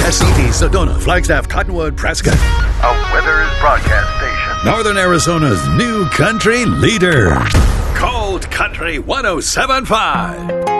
Asiti, Sedona, Flagstaff, Cottonwood, Prescott. A Withers broadcast station. Northern Arizona's new country leader. Cold Country 107.5.